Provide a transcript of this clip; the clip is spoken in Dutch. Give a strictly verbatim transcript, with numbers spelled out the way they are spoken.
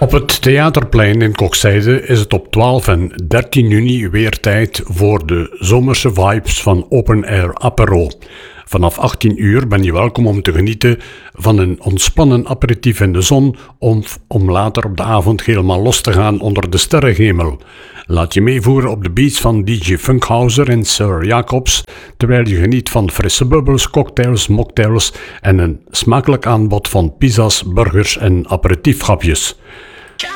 Op het Theaterplein in Kokzijde is het op twaalf en dertien juni weer tijd voor de zomerse vibes van Open Air Apero. Vanaf achttien uur ben je welkom om te genieten van een ontspannen aperitief in de zon om, om later op de avond helemaal los te gaan onder de sterrenhemel. Laat je meevoeren op de beats van D J Funkhauser en Sir Jacobs, terwijl je geniet van frisse bubbels, cocktails, mocktails en een smakelijk aanbod van pizza's, burgers en aperitiefgrapjes.